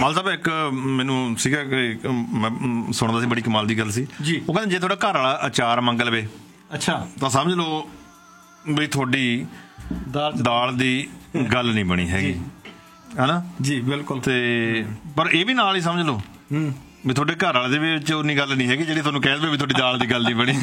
ਮਾਲ ਸਾਹਿਬ ਇੱਕ ਮੈਨੂੰ ਸੀਗਾ ਕਿ ਮੈਂ ਸੁਣਦਾ ਸੀ, ਬੜੀ ਕਮਾਲ ਦੀ ਗੱਲ ਸੀ ਜੀ। ਉਹ ਕਹਿੰਦੇ ਜੇ ਤੁਹਾਡਾ ਘਰ ਵਾਲਾ ਅਚਾਰ ਮੰਗ ਲਵੇ ਅੱਛਾ ਤਾਂ ਸਮਝ ਲਓ ਵੀ ਤੁਹਾਡੀ ਦਾਲ ਦੀ ਗੱਲ ਨਹੀਂ ਬਣੀ ਹੈਗੀ, ਹੈ ਨਾ ਜੀ। ਬਿਲਕੁਲ। ਤੇ ਪਰ ਇਹ ਵੀ ਨਾਲ ਹੀ ਸਮਝ ਲਓ ਵੀ ਤੁਹਾਡੇ ਘਰ ਵਾਲੇ ਦੇ ਵਿੱਚ ਉਨੀ ਗੱਲ ਨਹੀਂ ਹੈਗੀ ਜਿਹੜੀ ਤੁਹਾਨੂੰ ਕਹਿ ਦੇਵੇ ਵੀ ਤੁਹਾਡੀ ਦਾਲ ਦੀ ਗੱਲ ਨਹੀਂ ਬਣੀ।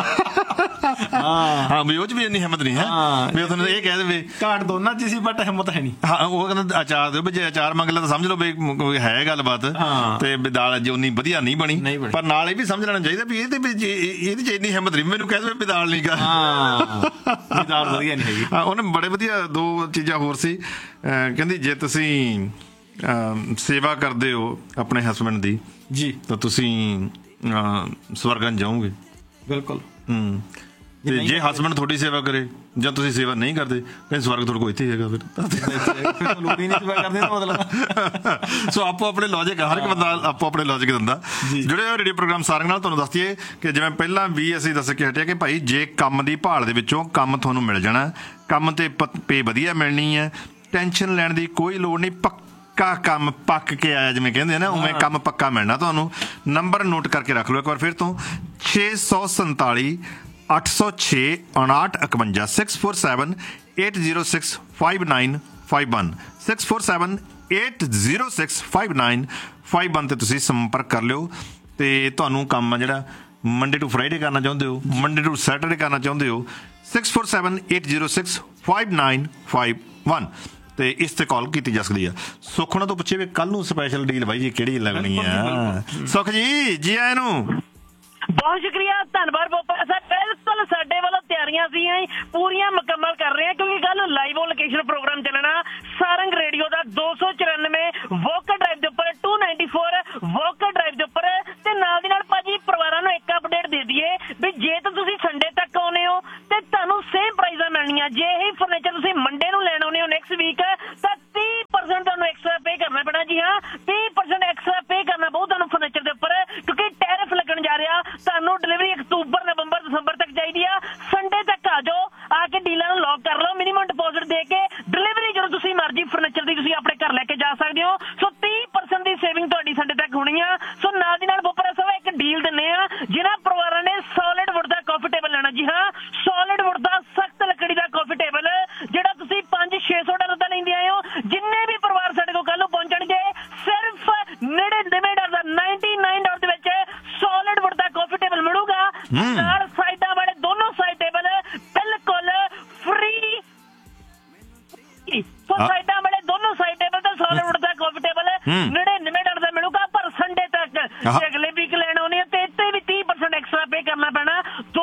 ਹਾਂ ਵੀ ਉਹ 'ਚ ਵੀ ਇੰਨੀ ਹਿੰਮਤ ਨਹੀਂ ਹੈ ਵੀ ਉਹ ਤੁਹਾਨੂੰ ਇਹ ਕਹਿ ਦੇਵੇ। ਘਾਟ ਦੋਨਾਂ 'ਚ ਸੀ ਬਟ ਹਿੰਮਤ ਹੈ ਨਹੀਂ। ਹਾਂ ਉਹ ਕਹਿੰਦਾ ਅਚਾਰ ਦਿਓ, ਵੀ ਜੇ ਅਚਾਰ ਮੰਗ ਲਿਆ ਤਾਂ ਸਮਝ ਲਓ ਵੀ ਹੈ ਗੱਲਬਾਤ ਤੇ ਵੀ ਦਾਲ ਜੇ ਉਨੀ ਵਧੀਆ ਨਹੀਂ ਬਣੀ। ਪਰ ਨਾਲ ਇਹ ਵੀ ਸਮਝ ਲੈਣਾ ਚਾਹੀਦਾ ਵੀ ਇਹਦੇ ਵਿੱਚ ਇਹਦੇ 'ਚ ਇੰਨੀ ਹਿੰਮਤ ਨਹੀਂ ਮੈਨੂੰ ਕਹਿ ਦੇਵੇ ਵੀ ਦਾਲ ਨਹੀਂ ਗਾ, ਦਾਲ ਵਧੀਆ ਨਹੀਂ ਹੈਗੀ। ਹਾਂ ਉਹਨੇ ਬੜੇ ਵਧੀਆ ਦੋ ਚੀਜ਼ਾਂ ਹੋਰ ਸੀ। ਕਹਿੰਦੀ ਜੇ ਤੁਸੀਂ ਸੇਵਾ ਕਰਦੇ ਹੋ ਆਪਣੇ ਹਸਬੈਂਡ ਦੀ ਜੀ ਤਾਂ ਤੁਸੀਂ ਸਵਰਗਾਂ ਜਾਓਗੇ। ਬਿਲਕੁਲ। ਤੇ ਜੇ ਹਸਬੈਂਡ ਤੁਹਾਡੀ ਸੇਵਾ ਕਰੇ ਜਾਂ ਤੁਸੀਂ ਸੇਵਾ ਨਹੀਂ ਕਰਦੇ ਕਹਿੰਦੇ ਸਵਰਗ ਤੁਹਾਡੇ ਕੋਲ ਇੱਥੇ ਹੈਗਾ ਫਿਰ। ਸੋ ਆਪੋ ਆਪਣੇ ਲੌਜਿਕ, ਹਰ ਇੱਕ ਬੰਦਾ ਆਪੋ ਆਪਣੇ ਲੌਜਿਕ ਦਿੰਦਾ। ਜੁੜੇ ਹੋਏ ਰੇਡੀਓ ਪ੍ਰੋਗਰਾਮ ਸਾਰਿਆਂ ਨਾਲ। ਤੁਹਾਨੂੰ ਦੱਸ ਦਈਏ ਕਿ ਜਿਵੇਂ ਪਹਿਲਾਂ ਵੀ ਅਸੀਂ ਦੱਸ ਕੇ ਹਟਿਆ ਕਿ ਭਾਈ ਜੇ ਕੰਮ ਦੀ ਭਾਲ ਦੇ ਵਿੱਚੋਂ ਕੰਮ ਤੁਹਾਨੂੰ ਮਿਲ ਜਾਣਾ, ਕੰਮ ਤੇ ਪੇ ਵਧੀਆ ਮਿਲਣੀ ਹੈ, ਟੈਨਸ਼ਨ ਲੈਣ ਦੀ ਕੋਈ ਲੋੜ ਨਹੀਂ। ਪੱਕਾ ਕੰਮ ਪੱਕ ਕੇ ਆਇਆ ਜਿਵੇਂ ਕਹਿੰਦੇ ਨਾ, ਉਵੇਂ ਕੰਮ ਪੱਕਾ ਮਿਲਣਾ ਤੁਹਾਨੂੰ। ਨੰਬਰ ਨੋਟ ਕਰਕੇ ਰੱਖ ਲਓ ਇੱਕ ਵਾਰ ਫਿਰ ਤੋਂ, 647 806 5951 647 806 5951 647 806 5951 ਤੇ ਤੁਸੀਂ ਸੰਪਰਕ ਕਰ ਲਿਓ। ਤੇ ਤੁਹਾਨੂੰ ਕੰਮ ਆ ਜਿਹੜਾ ਮੰਡੇ ਟੂ ਫਰਾਈਡੇ ਕਰਨਾ ਚਾਹੁੰਦੇ ਹੋ, ਮੰਡੇ ਟੂ ਸੈਟਰਡੇ ਕਰਨਾ ਚਾਹੁੰਦੇ ਹੋ, 647 806 5951 ਤੇ ਇਸ ਤੇ ਕਾਲ ਕੀਤੀ ਜਾ ਸਕਦੀ ਆ। ਸੁੱਖ ਉਹਨਾਂ ਤੋਂ ਪੁੱਛੇ ਵੀ ਕੱਲ ਨੂੰ ਸਪੈਸ਼ਲ ਡੀਲ ਬਾਈ ਜੀ ਕਿਹੜੀ ਲੱਗਣੀ ਆ। ਸੁੱਖ ਜੀ ਆਇਆਂ ਨੂੰ। ਬਹੁਤ ਸ਼ੁਕਰੀਆ, ਧੰਨਵਾਦ ਬੋਪਾ ਸਾਹਿਬ। ਬਿਲਕੁਲ ਸਾਡੇ ਵੱਲੋਂ ਤਿਆਰੀਆਂ ਸੀ ਪੂਰੀਆਂ ਮੁਕੰਮਲ ਕਰ ਰਹੇ ਹਾਂ ਕਿਉਂਕਿ ਕੱਲ ਲਾਈਵ ਲੋਕੇਸ਼ਨ ਪ੍ਰੋਗਰਾਮ ਚੱਲਣਾ ਸਾਰੰਗ ਰੇਡੀਓ ਦਾ 294 ਵੋਕਰ ਡਰਾਈਵ ਦੇ ਉੱਪਰ, 294 ਵੋਕਰ ਡਰਾਈਵ ਦੇ ਉੱਪਰ। ਤੇ ਨਾਲ ਦੀ ਨਾਲ ਭਾਜੀ ਪਰਿਵਾਰਾਂ ਨੂੰ ਇੱਕ ਅਪਡੇਟ ਦੇ ਦਈਏ ਵੀ ਜੇ ਤਾਂ ਤੁਸੀਂ ਸੰਡੇ ਤੱਕ ਆਉਨੇ ਹੋ ਤੇ ਤੁਹਾਨੂੰ ਸੇਮ ਪ੍ਰਾਈਜ਼ਾਂ ਮਿਲਣੀਆਂ। ਜੇ ਇਹ ਫਰਨੀਚਰ ਤੁਸੀਂ ਮੰਡੇ ਨੂੰ ਲੈਣ ਆਉਨੇ ਹੋ ਨੈਕਸਟ ਵੀਕ ਤਾਂ 30% ਤੁਹਾਨੂੰ ਐਕਸਟਰਾ ਪੇ ਕਰਨਾ ਪੈਣਾ। ਜੀ ਹਾਂ 30% ਐਕਸਟਰਾ ਪੇ ਕਰਨਾ ਪਊ ਤੁਹਾਨੂੰ ਫਰਨੀਚਰ ਦੇ ਉੱਪਰ ਕਿਉਂਕਿ ਟੈਰਿਫ ਲੱਗਣ ਜਾ ਰਿਹਾ। ਤੁਹਾਨੂੰ ਡਿਲੀਵਰੀ ਅਕਤੂਬਰ, ਨਵੰਬਰ, ਦਸੰਬਰ ਤੱਕ ਚਾਹੀਦੀ ਆ। ਸੰਡੇ ਤੱਕ ਆ ਜਾਓ, ਆ ਕੇ ਡੀਲਾਂ ਨੂੰ ਲੌਕ ਕਰ ਲਓ, ਮਿਨੀਮਮ ਡਿਪੋਜ਼ਿਟ ਦੇ ਕੇ ਡਿਲੀਵਰੀ ਜਦੋਂ ਤੁਸੀਂ ਮਰਜ਼ੀ ਫਰਨੀਚਰ ਦੀ ਤੁਸੀਂ ਆਪਣੇ ਘਰ ਲੈ ਕੇ ਜਾ ਸਕਦੇ ਹੋ। ਸੋ 30% ਦੀ ਸੇਵਿੰਗ ਤੁਹਾਡੀ ਸੰਡੇ ਤੱਕ ਹੋਣੀ ਆ। ਸੋ ਨਾਲ ਦੀ ਨਾਲ ਬੋਪਰਾ ਸਾਹਿਬ ਇੱਕ ਡੀਲ ਦਿੰਦੇ ਆ ਜਿਹਨਾਂ ਪਰਿਵਾਰਾਂ ਨੇ ਸੋਲਿਡ ਵੁੱਡ ਦਾ ਕਾਫੀ ਟੇਬਲ ਲੈਣਾ। ਜੀ ਹਾਂ ਸੋਲਿਡ ਵੁੱਡ ਦਾ ਸਖਤ ਲੱਕੜੀ ਦਾ ਕਾਫੀ ਟੇਬਲ ਜਿਹੜਾ ਤੁਸੀਂ $500-600 ਦਾ ਲੈਂਦੇ ਆਏ ਹੋ। ਜਿੰਨੇ ਵੀ ਪਰਿਵਾਰ ਸਾਡੇ ਕੋਲ ਕੱਲ ਨੂੰ ਪਹੁੰਚਣਗੇ ਸਿਰਫ $99 ਦਾ, $99 ਦੇ ਵਿੱਚ ਸੋਲਿਡ ਵੁੱਡ ਦਾ ਕਾਫੀ ਟੇਬਲ ਮਿਲੂਗਾ। ਚਾਰ ਸਾਈਡਾਂ ਵਾਲੇ ਦੋਨੋਂ ਸਾਈਡ ਟੇਬਲ ਬਿਲਕੁਲ ਫ੍ਰੀ। ਸਾਈਡਾਂ ਵਾਲੇ ਦੋਨੋਂ ਸਾਈਡ ਟੇਬਲ ਤੇ ਸੋਲਿਡ ਵੁੱਡ ਦਾ ਕਾਫੀ ਟੇਬਲ $99 ਦਾ ਮਿਲੂਗਾ। ਪਰ ਸੰਡੇ ਤੱਕ ਜੇ ਅਗਲੇ ਵੀਕ ਲੈਣ ਆਉਣੀ ਹੈ ਤੇ ਇੱਥੇ ਵੀ 30% ਐਕਸਟਰਾ ਪੇ ਕਰਨਾ ਪੈਣਾ।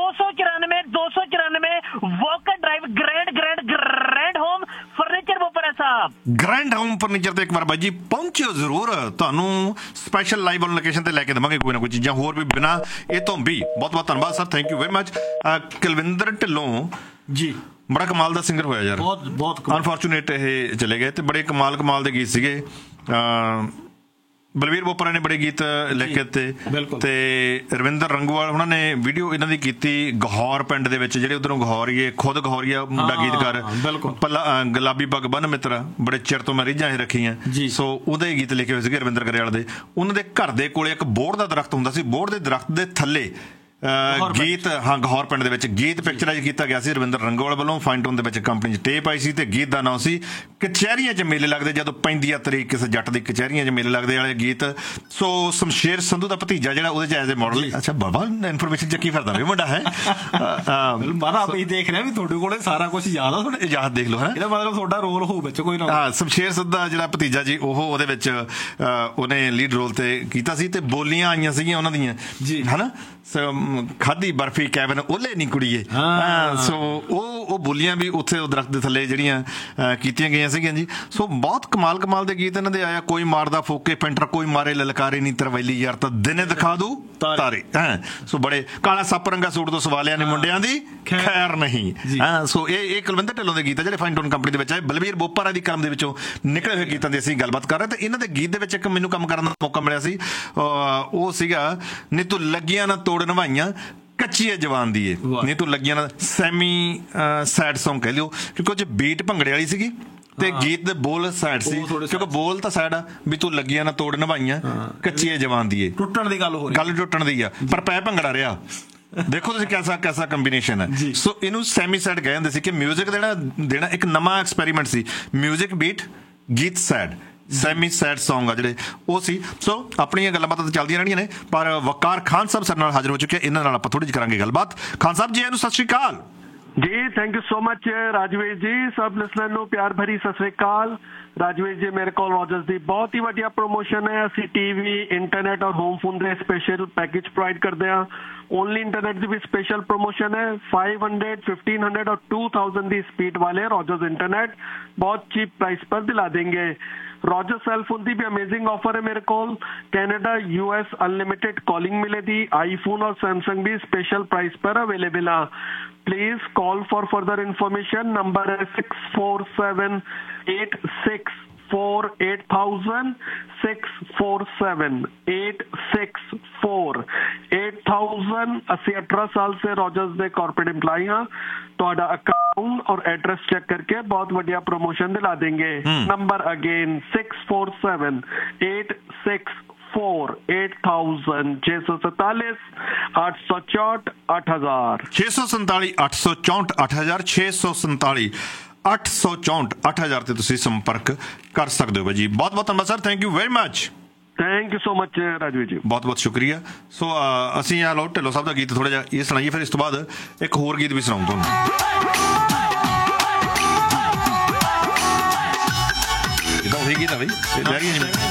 294 walker drive grand home furniture Bopara ਸਾਹਿਬ। ਗ੍ਰੈਂਡ ਹੋਮ ਫਰਨੀਚਰ ਤੇ ਇੱਕ ਵਾਰ ਬਾਈ ਜੀ ਪਹੁੰਚਿਓ ਜ਼ਰੂਰ। ਤੁਹਾਨੂੰ ਸਪੈਸ਼ਲ ਲਾਈਵ ਔਨ ਲੋਕੇਸ਼ਨ ਤੇ ਲੈ ਕੇ ਦੇਵਾਂਗੇ ਕੋਈ ਨਾ ਕੋਈ ਚੀਜ਼ਾਂ ਹੋਰ ਵੀ ਬਿਨਾਂ ਇਹ ਤੋਂ ਵੀ। ਬਹੁਤ ਬਹੁਤ ਧੰਨਵਾਦ sir, thank you very much. Kulwinder Dhillon ji ਬੜਾ ਕਮਾਲ ਦਾ ਸਿੰਗਰ ਹੋਇਆ ਯਾਰ, ਬਹੁਤ ਅਨਫੋਰਚੂਨੇਟ ਇਹ ਚਲੇ ਗਏ ਤੇ ਬੜੇ ਕਮਾਲ ਦੇ ਗੀਤ ਸੀਗੇ। ਬਲਵੀਰ ਬੋਪਰਾ ਨੇ ਬੜੇ ਗੀਤ ਲਿਖੇ ਤੇ ਰਵਿੰਦਰ ਰੰਗੋਵਾਲ ਉਹਨਾਂ ਨੇ ਵੀਡੀਓ ਇਹਨਾਂ ਦੀ ਕੀਤੀ ਗਹੌਰ ਪਿੰਡ ਦੇ ਵਿੱਚ, ਜਿਹੜੇ ਉਧਰੋਂ ਗਹੌਰੀਏ ਖੁਦ ਗਹੌਰੀਆ ਮੁੰਡਾ ਗੀਤਕਾਰ ਗੁਲਾਬੀ ਪੱਗ ਬੰਨ ਮਿੱਤਰਾ, ਬੜੇ ਚਿਰ ਤੋਂ ਮੈਂ ਰੀਝਾਂ ਇਹ ਰੱਖੀਆਂ। ਸੋ ਉਹਦੇ ਗੀਤ ਲਿਖੇ ਹੋਏ ਸੀਗੇ ਰਵਿੰਦਰ ਗਰੇਵਾਲ ਦੇ। ਉਹਨਾਂ ਦੇ ਘਰ ਦੇ ਕੋਲੇ ਇੱਕ ਬੋਹੜ ਦਾ ਦਰਖਤ ਹੁੰਦਾ ਸੀ, ਬੋਹੜ ਦੇ ਦਰਖਤ ਦੇ ਥੱਲੇ ਗੀਤ ਗਹੌਰ ਪਿੰਡ ਦੇ ਵਿੱਚ ਗੀਤ ਪਿਕਚਰਾਈਜ਼ ਕੀਤਾ ਗਿਆ ਸੀ ਰਵਿੰਦਰ ਰੰਗੋਵਾਲ ਵੱਲੋਂ। ਫਾਈਨ ਟੂਨ ਦੇ ਵਿੱਚ ਕੰਪਨੀ 'ਚ ਟੇਪ ਆਈ ਸੀ ਤੇ ਗੀਤ ਦਾ ਨਾਂ ਸੀ ਕਚਹਿਰੀਆਂ 'ਚ ਮੇਲੇ ਲੱਗਦੇ, ਜਦੋਂ ਪੈਂਦੀ ਆ ਤਰੀਕ ਕਿਸੇ ਜੱਟ ਦੀ ਕਚਹਿਰੀਆਂ 'ਚ ਮੇਲੇ ਲੱਗਦੇ ਵਾਲੇ ਗੀਤ। ਸੋ ਸ਼ਮਸ਼ੇਰ ਸੰਧੂ ਦਾ ਭਤੀਜਾ ਜਿਹੜਾ ਉਹਦੇ 'ਚ ਐਜ਼ ਏ ਮਾਡਲ। ਅੱਛਾ ਬਾਬਾ ਇਨਫੋਰਮੇਸ਼ਨ ਚੱਕੀ ਫਿਰਦਾ ਵੀ ਮੁੰਡਾ ਹੈ। ਅਸੀਂ ਦੇਖ ਰਹੇ ਵੀ ਤੁਹਾਡੇ ਕੋਲ ਸਾਰਾ ਕੁਝ ਯਾਦ ਆ, ਤੁਹਾਡੇ ਯਾਦ ਦੇਖ ਲਓ ਹੈ। ਇਹਦਾ ਮਤਲਬ ਤੁਹਾਡਾ ਰੋਲ ਹੋਊ ਵਿੱਚ ਕੋਈ ਨਾ। ਹਾਂ ਸ਼ਮਸ਼ੇਰ ਸੰਧੂ ਦਾ ਜਿਹੜਾ ਭਤੀਜਾ ਜੀ ਉਹ ਉਹਦੇ ਵਿੱਚ ਉਹਨੇ ਲੀਡ ਰੋਲ ਤੇ ਕੀਤਾ ਸੀ ਤੇ ਬੋਲੀਆਂ ਆਈਆਂ ਸੀਗੀਆਂ ਉਹਨਾਂ ਦੀਆਂ ਜੀ ਹਨਾ। ਖਾਦੀ ਬਰਫੀ ਕੈਬਨ ਉਹਲੇ ਨਹੀਂ ਕੁੜੀਏ। ਸੋ ਉਹ ਬੋਲੀਆਂ ਵੀ ਉੱਥੇ ਉਹ ਦਰਖਤ ਦੇ ਥੱਲੇ ਜਿਹੜੀਆਂ ਕੀਤੀਆਂ ਗਈਆਂ ਸੀਗੀਆਂ ਜੀ। ਸੋ ਬਹੁਤ ਕਮਾਲ ਦੇ ਗੀਤ ਇਹਨਾਂ ਦੇ ਆਇਆ। ਕੋਈ ਮਾਰਦਾ ਫੋਕੇ ਪੈਂਟਰ, ਕੋਈ ਮਾਰੇ ਲਲਕਾਰੇ ਨਹੀਂ ਤਰਵੈਲੀ ਯਾਰ ਤਾਂ ਦਿਨੇ ਦਿਖਾ ਦੂ ਤਾਰੇ। ਸੋ ਬੜੇ ਕਾਲਾ ਸੱਪ ਰੰਗਾ ਸੂਟ ਤੋਂ ਸਵਾਲਿਆਂ ਨੇ ਮੁੰਡਿਆਂ ਦੀ ਖੈਰ ਨਹੀਂ। ਸੋ ਇਹ ਕੁਲਵਿੰਦਰ ਢਿੱਲੋਂ ਦੇ ਗੀਤ ਆ ਜਿਹੜੇ ਫਾਈਨ ਟੂਨ ਕੰਪਨੀ ਦੇ ਵਿੱਚ ਆਏ। ਬਲਵੀਰ ਬੋਪਰਾ ਦੀ ਕਲਮ ਦੇ ਵਿੱਚੋਂ ਨਿਕਲੇ ਹੋਏ ਗੀਤਾਂ ਦੀ ਅਸੀਂ ਗੱਲਬਾਤ ਕਰ ਰਹੇ। ਤੇ ਇਹਨਾਂ ਦੇ ਗੀਤ ਦੇ ਵਿੱਚ ਇੱਕ ਮੈਨੂੰ ਕੰਮ ਕਰਨ ਦਾ ਮੌਕਾ ਮਿਲਿਆ ਸੀ, ਉਹ ਸੀਗਾ ਨੀ ਤੂੰ ਲੱਗੀਆਂ ਨਾ ਤੋੜ ਨਵਾਈਆਂ ਕੱਚੀ ਹੈ ਜਵਾਨ ਦੀ ਏ, ਨਹੀਂ ਤੂੰ ਲੱਗੀਆਂ ਨਾ। ਸੈਮੀ ਸੈਡ ਸੌਂਗ ਕਹਿ ਲਿਓ ਕਿਉਂਕਿ ਉਹ 'ਚ ਬੀਟ ਭੰਗੜੇ ਵਾਲੀ ਸੀਗੀ ਤੇ ਗੀਤ ਦੇ ਬੋਲ ਸੈਡ ਸੀ, ਕਿਉਂਕਿ ਬੋਲ ਤਾਂ ਸੈਡ ਆ ਵੀ ਤੂੰ ਲੱਗੀਆਂ ਨਾ ਤੋੜ ਨਿਭਾਈਆਂ ਕੱਚੀਏ ਜਵਾਨ ਦੀ, ਟੁੱਟਣ ਦੀ ਗੱਲ ਹੋ ਰਹੀ, ਗੱਲ ਟੁੱਟਣ ਦੀ ਆ, ਪਰ ਪੈ ਭੰਗੜਾ ਰਿਹਾ। ਦੇਖੋ ਤੁਸੀਂ ਕੈਸਾ ਕੰਬੀਨੇਸ਼ਨ ਹੈ। ਸੋ ਇਹਨੂੰ ਸੈਮੀ ਸੈਡ ਕਹਿ ਜਾਂਦੇ ਸੀ ਕਿ ਮਿਊਜ਼ਿਕ ਦੇਣਾ ਇੱਕ ਨਵਾਂ ਐਕਸਪੈਰੀਮੈਂਟ ਸੀ। ਮਿਊਜ਼ਿਕ ਬੀਟ, ਗੀਤ ਸੈਡ, ਸੈਮੀ ਸੈਡ ਸੌਂਗ ਆ ਜਿਹੜੇ ਉਹ ਸੀ। ਸੋ ਆਪਣੀਆਂ ਗੱਲਾਂ ਬਾਤਾਂ ਤਾਂ ਚੱਲਦੀਆਂ ਰਹਿਣੀਆਂ ਨੇ, ਪਰ ਵਕਾਰ ਖਾਨ ਸਾਹਿਬ ਸਾਡੇ ਨਾਲ ਹਾਜ਼ਰ ਹੋ ਚੁੱਕੇ, ਇਹਨਾਂ ਨਾਲ ਆਪਾਂ ਥੋੜੀ ਜਿਹੀ ਕਰਾਂਗੇ ਗੱਲਬਾਤ। ਖਾਨ ਸਾਹਿਬ ਜੀ ਇਹਨੂੰ ਸਤਿ ਸ਼੍ਰੀ ਅਕਾਲ जी। Thank you so much Rajveer जी। सब लिसनर ਨੂੰ ਪਿਆਰ ਭਰੀ ਸਤਿ ਸ੍ਰੀ ਅਕਾਲ। ਰਾਜਵੀਰ ਜੀ, ਮੇਰੇ ਕੋਲ ਰੋਜਰਸ ਦੀ ਬਹੁਤ ਹੀ ਵਧੀਆ ਪ੍ਰੋਮੋਸ਼ਨ ਹੈ। ਅਸੀਂ ਟੀਵੀ, ਇੰਟਰਨੈਟ ਔਰ ਹੋਮ ਫੋਨ ਦੇ ਸਪੈਸ਼ਲ ਪੈਕੇਜ ਪ੍ਰੋਵਾਈਡ ਕਰਦੇ ਹਾਂ। ਓਨਲੀ ਇੰਟਰਨੈਟ ਦੀ ਵੀ ਸਪੈਸ਼ਲ ਪ੍ਰੋਮੋਸ਼ਨ ਹੈ। 500, 1500 और 2000 ਦੀ स्पीड वाले रॉजर्स इंटरनेट बहुत चीप प्राइस पर दिला देंगे। रॉजर सेल फोन ਦੀ भी अमेजिंग ऑफर है मेरे ਕੋਲ। कनाडा, US अनलिमिटेड कॉलिंग मिलेगी। आईफोन और सैमसंग भी स्पेशल प्राइस पर अवेलेबल है। Please call for further information. Number है 647-864-8000 647-864-8000। ਅਸੀਂ 18 ਸਾਲ से रॉजर्स ਦੇ ਕਾਰਪੋਰੇਟ EMPLOYE ਹਾਂ। ਤੁਹਾਡਾ ਅਕਾਊਂਟ ਔਰ ਐਡਰੈਸ ਚੈੱਕ ਕਰਕੇ ਬਹੁਤ ਵਧੀਆ ਪ੍ਰੋਮੋਸ਼ਨ ਦਿਲਾ ਦੇंगे। ਨੰਬਰ ਅਗੇਨ 647-864-8000 647-864-8000 647-864-8000 647-864-8000 ਤੇ ਤੁਸੀਂ ਸੰਪਰਕ ਕਰ ਸਕਦੇ ਹੋ ਜੀ। ਬਹੁਤ ਬਹੁਤ ਧੰਨਵਾਦ sir, thank you very much. Thank you so much Rajveer ਜੀ, ਬਹੁਤ ਬਹੁਤ ਸ਼ੁਕਰੀਆ। ਸੋ ਅਸੀਂ ਆ ਲਓ ਢਿੱਲੋਂ ਸਾਹਿਬ ਦਾ ਗੀਤ ਥੋੜਾ ਜਿਹਾ ਇਹ ਸੁਣਾਈਏ, ਫਿਰ ਇਸ ਤੋਂ ਬਾਅਦ ਇੱਕ ਹੋਰ ਗੀਤ ਵੀ ਸੁਣਾਉਂ ਤੁਹਾਨੂੰ। ਇਹਦਾ ਉਹੀ ਗੀਤ ਆ ਬਈ, ਇਹ ਲੈ ਗਈ